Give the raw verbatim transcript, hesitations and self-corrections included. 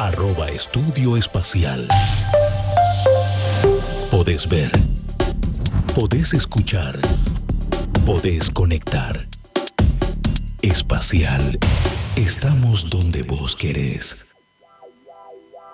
Arroba Estudio Espacial. Podés ver. Podés escuchar. Podés conectar. Espacial. Estamos donde vos querés.